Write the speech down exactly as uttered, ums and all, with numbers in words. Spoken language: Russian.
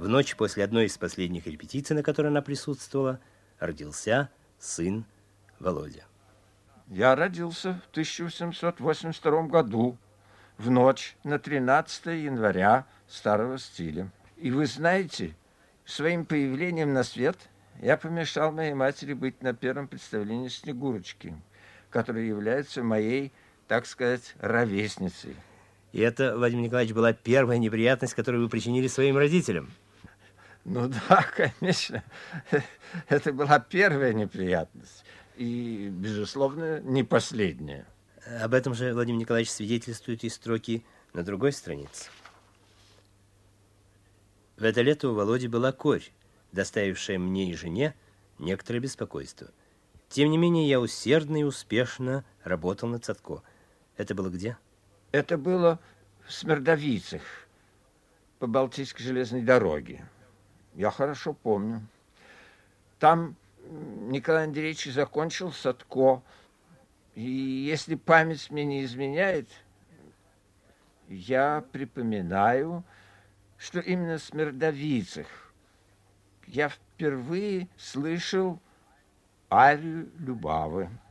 В ночь после одной из последних репетиций, на которой она присутствовала, родился сын Володя. Я родился в тысяча восемьсот восемьдесят втором году, в ночь на тринадцатое января старого стиля. И вы знаете, своим появлением на свет я помешал моей матери быть на первом представлении Снегурочки, которая является моей, так сказать, ровесницей. И это, Владимир Николаевич, была первая неприятность, которую вы причинили своим родителям? Ну да, конечно. Это была первая неприятность. И, безусловно, не последняя. Об этом же, Владимир Николаевич, свидетельствуют и строки на другой странице. В это лето у Володи была корь, доставившая мне и жене некоторое беспокойство. Тем не менее, я усердно и успешно работал над Цатко. Это было где? Это было в Смердовицах, по Балтийской железной дороге. Я хорошо помню. Там Николай Андреевич закончил Цатко. И если память мне не изменяет, я припоминаю, что именно в Смердовицах я впервые слышал арию Любавы.